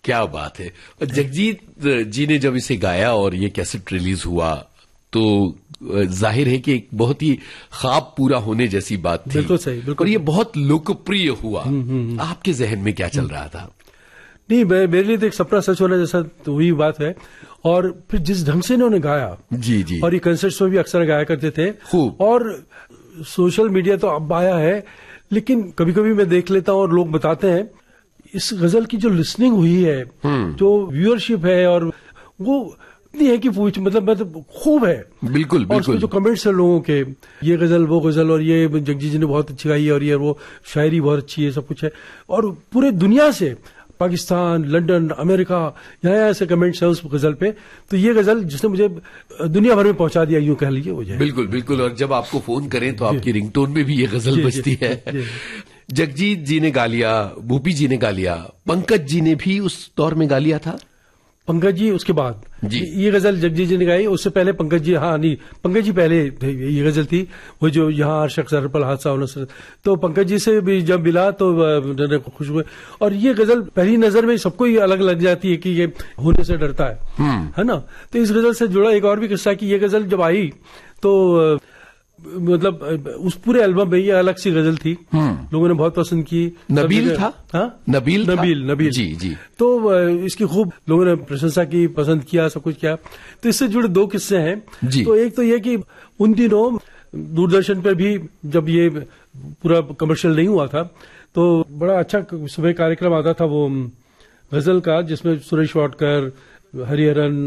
क्या बात है। और जगजीत जी ने जब इसे गाया और ये कैसेट रिलीज हुआ तो जाहिर है कि एक बहुत ही ख्वाब पूरा होने जैसी बात थी। बिल्कुल सही, बिल्कुल। और ये बहुत लोकप्रिय हुआ। आपके जहन में क्या चल रहा था? नहीं, मेरे लिए तो एक सपना सच होना जैसा तो वही बात है। और फिर जिस ढंग से इन्होंने गाया, जी जी, और ये कंसर्ट्स में भी अक्सर गाया करते थे खूब। और सोशल मीडिया तो अब आया है, लेकिन कभी कभी मैं देख लेता हूं और लोग बताते हैं इस गजल की जो लिसनिंग हुई है, जो व्यूअरशिप है, और वो इतनी है कि पूछ मतलब खूब है। बिल्कुल और उसमें जो कमेंट्स है लोगों के, ये गजल वो गजल, और ये जगजीत जी ने बहुत अच्छी गाई है, और ये वो शायरी बहुत अच्छी है, सब कुछ है। और पूरे दुनिया से, पाकिस्तान, लंदन, अमेरिका, यहाँ ऐसे कमेंट्स है उस गजल पे। तो ये गजल जिसने मुझे दुनिया भर में पहुंचा दिया, यूं कह लीजिए मुझे। बिल्कुल बिल्कुल। और जब आपको फोन करें तो आपकी रिंगटोन में भी ये गजल बजती है। जगजीत जी ने गा लिया, भूपी जी ने गा लिया, पंकज जी ने भी उस दौर में गा लिया था। पंकज जी उसके बाद जी। ये गजल जगजीत जी ने गाई, उससे पहले पंकज जी, हाँ नहीं, पंकज जी पहले ये गजल थी, वो जो यहाँ हर शख्स हर पल हादसा होना सर। तो पंकज जी से भी जब मिला तो खुश हुए। और ये गजल पहली नजर में सबको ही अलग लग जाती है कि ये होने से डरता है ना। तो इस गजल से जुड़ा एक और भी किस्सा कि ये गजल जब आई तो मतलब उस पूरे एल्बम में ये अलग सी गजल थी, लोगों ने बहुत पसंद की। नबील था, हाँ? नबील जी जी। तो इसकी खूब लोगों ने प्रशंसा की, पसंद किया, सब कुछ किया। तो इससे जुड़े दो किस्से हैं। तो एक तो ये कि उन दिनों दूरदर्शन पर भी जब ये पूरा कमर्शियल नहीं हुआ था तो बड़ा अच्छा सुबह कार्यक्रम आता था वो गजल का, जिसमें सुरेश वाडकर, हरिहरन,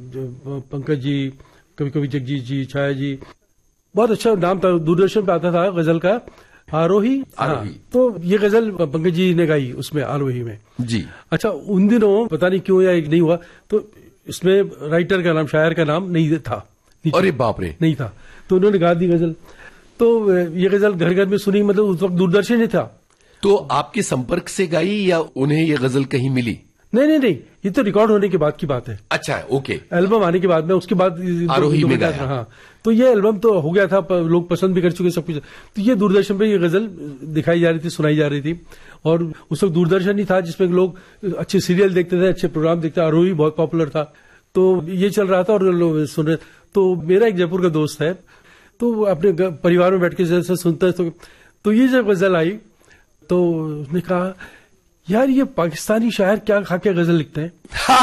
पंकज जी, कभी कभी जगजीत जी, छाया जी, बहुत अच्छा नाम था। दूरदर्शन पे आता था गजल का, आरोही। हाँ, तो ये गजल पंकज जी ने गाई उसमें, आरोही में जी। अच्छा, उन दिनों पता नहीं क्यों या नहीं हुआ, तो इसमें राइटर का नाम, शायर का नाम नहीं था। अरे बाप रे, नहीं था। तो उन्होंने गा दी गजल। तो ये गजल घर घर में सुनी, मतलब उस वक्त दूरदर्शन ही था। तो आपके संपर्क से गाई या उन्हें ये गजल कहीं मिली? नहीं, ये तो रिकॉर्ड होने के बाद की बात है। अच्छा, ओके। एल्बम आने के बाद में, उसके बाद आरोही में गाया। हाँ, तो ये एल्बम तो हो गया था, लोग पसंद भी कर चुके सब कुछ। तो ये दूरदर्शन पे ये गजल दिखाई जा रही थी, सुनाई जा रही थी। और उस वक्त दूरदर्शन ही था जिसमें लोग अच्छे सीरियल देखते थे, अच्छे प्रोग्राम देखते थे। आरोही बहुत पॉपुलर था, तो ये चल रहा था और लोग सुन रहे। तो मेरा एक जयपुर का दोस्त है, तो अपने परिवार में बैठ के जैसे सुनता है, तो ये जब गजल आई तो उसने कहा, यार ये पाकिस्तानी शायर क्या खा के गजल लिखते हैं।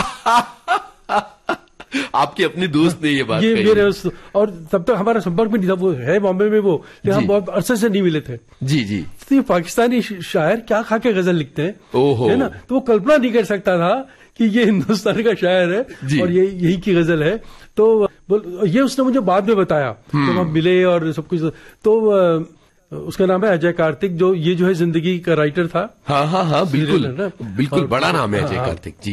आपके अपने दोस्त ने ये बात ये कही। मेरे और तब तक हमारा संपर्क में नहीं था, वो है बॉम्बे में, वो लेकिन हम बहुत अरसे से नहीं मिले थे। जी जी। तो ये पाकिस्तानी शायर क्या खा के गजल लिखते हैं, ओहो, है ना। तो वो कल्पना नहीं कर सकता था कि ये हिंदुस्तान का शायर है और ये यही की गजल है। तो ये उसने मुझे बाद में बताया जब हम मिले और सब कुछ। तो उसका नाम है अजय कार्तिक, जो ये जो है जिंदगी का राइटर था। हाँ, बिल्कुल बिल्कुल, बड़ा नाम है अजय कार्तिक जी।